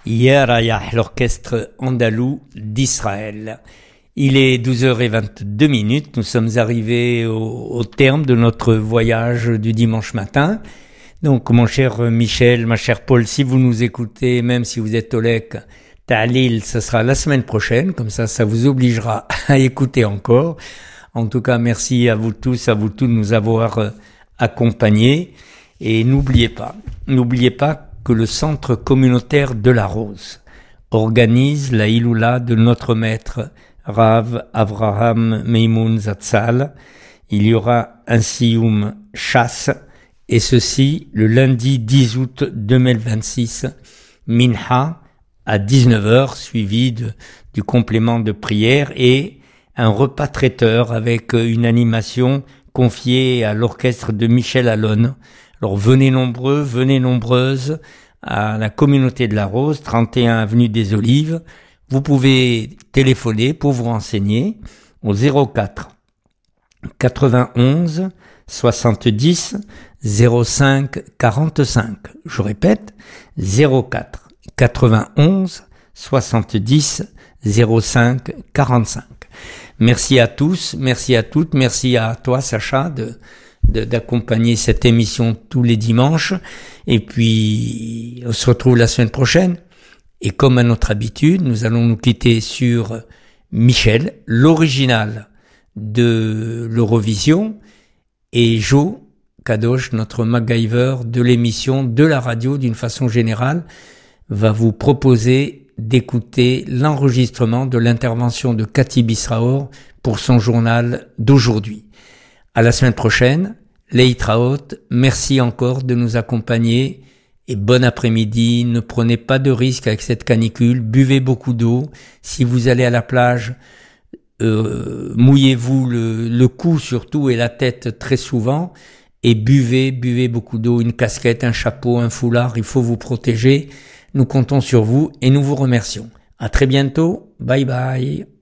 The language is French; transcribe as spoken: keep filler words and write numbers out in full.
Yarayah, l'orchestre andalou d'Israël. Il est douze heures vingt-deux minutes. Nous sommes arrivés au, au terme de notre voyage du dimanche matin. Donc, mon cher Michel, ma chère Paul, si vous nous écoutez, même si vous êtes au Lec, Ta'lil, ce sera la semaine prochaine. Comme ça, ça vous obligera à écouter encore. En tout cas, merci à vous tous, à vous tous de nous avoir accompagnés. Et n'oubliez pas, n'oubliez pas que le centre communautaire de la Rose organise la Iloula de notre maître Rav Avraham Meimoun Zatzal. Il y aura un Sioum chasse, et ceci le lundi dix août deux mille vingt-six, Minha à dix-neuf heures, suivi de, du complément de prière et un repas traiteur avec une animation confiée à l'orchestre de Michel Alon. Alors venez nombreux, venez nombreuses à la communauté de la Rose, trente et un avenue des Olives. Vous pouvez téléphoner pour vous renseigner au zéro quatre quatre-vingt-onze soixante-dix zéro cinq quarante-cinq. Je répète, zéro quatre quatre-vingt-onze soixante-dix zéro cinq quarante-cinq. Merci à tous, merci à toutes, merci à toi Sacha de De, d'accompagner cette émission tous les dimanches, et puis on se retrouve la semaine prochaine, et comme à notre habitude, nous allons nous quitter sur Michel, l'original de l'Eurovision, et Joe Kadosh, notre MacGyver de l'émission, de la radio d'une façon générale, va vous proposer d'écouter l'enregistrement de l'intervention de Cathy Bisraor pour son journal d'aujourd'hui. À la semaine prochaine, Leitraot, merci encore de nous accompagner et bon après-midi. Ne prenez pas de risques avec cette canicule, buvez beaucoup d'eau. Si vous allez à la plage, euh, mouillez-vous le, le cou surtout et la tête très souvent, et buvez, buvez beaucoup d'eau, une casquette, un chapeau, un foulard, il faut vous protéger. Nous comptons sur vous et nous vous remercions. À très bientôt, bye bye.